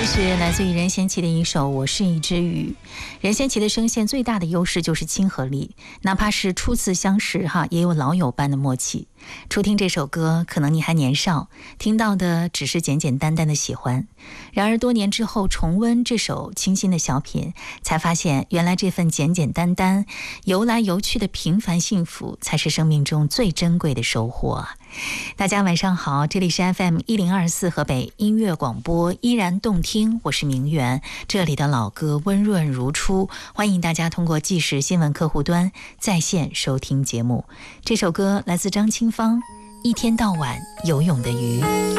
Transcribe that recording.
这是来自于任贤齐的一首《我是一只鱼》。任贤齐的声线最大的优势就是亲和力，哪怕是初次相识也有老友般的默契。初听这首歌，可能你还年少，听到的只是简简单单的喜欢。然而多年之后重温这首清新的小品，才发现原来这份简简单单、游来游去的平凡幸福，才是生命中最珍贵的收获啊！大家晚上好，这里是 FM1024 河北音乐广播，依然动听，我是明媛，这里的老歌温润如初，欢迎大家通过纪实新闻客户端在线收听节目。这首歌来自张清芳，一天到晚游泳的鱼。